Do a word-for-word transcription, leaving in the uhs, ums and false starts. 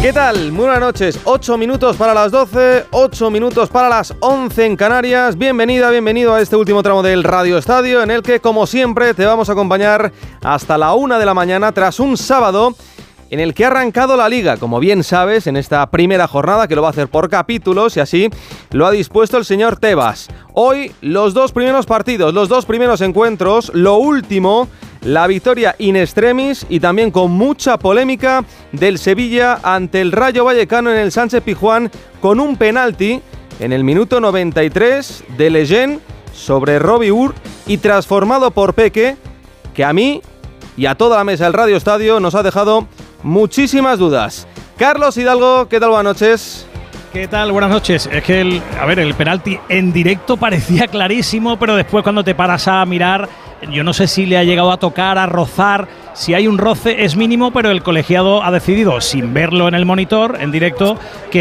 ¿Qué tal? Muy buenas noches. ocho minutos para las doce, ocho minutos para las once en Canarias. Bienvenida, bienvenido a este último tramo del Radio Estadio, en el que, como siempre, te vamos a acompañar hasta la una de la mañana tras un sábado en el que ha arrancado la Liga, como bien sabes, en esta primera jornada, que lo va a hacer por capítulos, y así lo ha dispuesto el señor Tebas. Hoy, los dos primeros partidos, los dos primeros encuentros, lo último, la victoria in extremis y también con mucha polémica del Sevilla ante el Rayo Vallecano en el Sánchez Pizjuán, con un penalti en el minuto noventa y tres de Lejeune sobre Robbie Ur y transformado por Peque, que a mí y a toda la mesa del Radio Estadio nos ha dejado muchísimas dudas. Carlos Hidalgo, ¿qué tal? Buenas noches. ¿Qué tal? Buenas noches. Es que, el, a ver, el penalti en directo parecía clarísimo, pero después cuando te paras a mirar, yo no sé si le ha llegado a tocar, a rozar. Si hay un roce es mínimo, pero el colegiado ha decidido, sin verlo en el monitor, en directo, que